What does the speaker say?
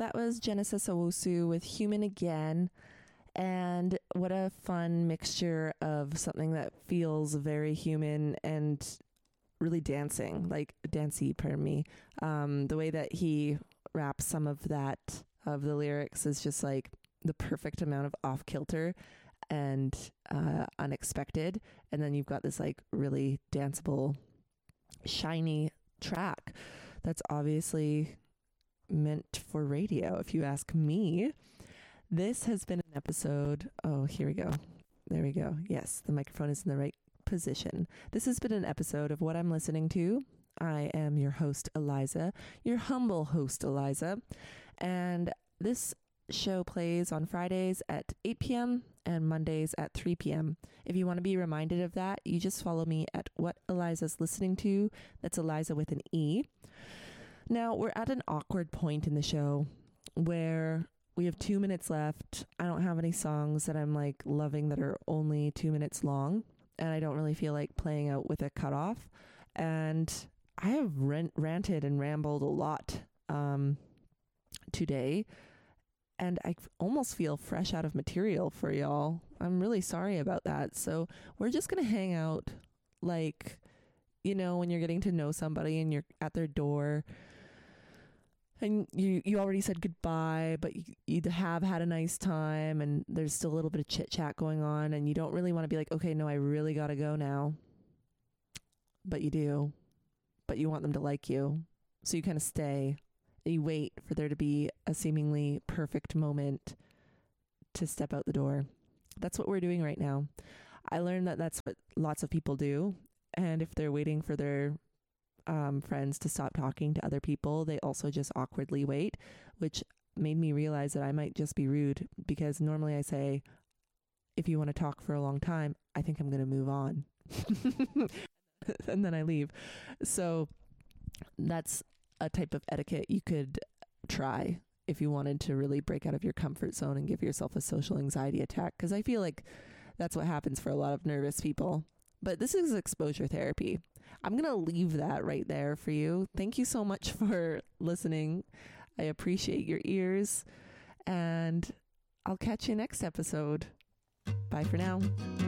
That was Genesis Owusu with Human Again. And what a fun mixture of something that feels very human and really dancey, pardon me. The way that he raps some of the lyrics is just like the perfect amount of off kilter and unexpected. And then you've got this like really danceable, shiny track that's obviously meant for radio, if you ask me. This has been an episode. Oh, here we go. There we go. Yes, the microphone is in the right position. This has been an episode of What I'm Listening To. I am your host, Eliza, your humble host, Eliza. And this show plays on Fridays at 8 p.m. and Mondays at 3 p.m. If you want to be reminded of that, you just follow me at What Eliza's Listening To. That's Eliza with an E. Now, we're at an awkward point in the show where we have 2 minutes left. I don't have any songs that I'm like loving that are only 2 minutes long. And I don't really feel like playing out with a cutoff. And I have ranted and rambled a lot today. And I almost feel fresh out of material for y'all. I'm really sorry about that. So we're just going to hang out like, you know, when you're getting to know somebody and you're at their door and you already said goodbye, but you have had a nice time and there's still a little bit of chit chat going on and you don't really want to be like, okay, no, I really got to go now. But you do. But you want them to like you. So you kind of stay. You wait for there to be a seemingly perfect moment to step out the door. That's what we're doing right now. I learned that that's what lots of people do. And if they're waiting for their friends to stop talking to other people, they also just awkwardly wait, which made me realize that I might just be rude, because normally I say, if you want to talk for a long time, I think I'm going to move on. And then I leave. So that's a type of etiquette you could try if you wanted to really break out of your comfort zone and give yourself a social anxiety attack, because I feel like that's what happens for a lot of nervous people. But this is exposure therapy. I'm going to leave that right there for you. Thank you so much for listening. I appreciate your ears, and I'll catch you next episode. Bye for now.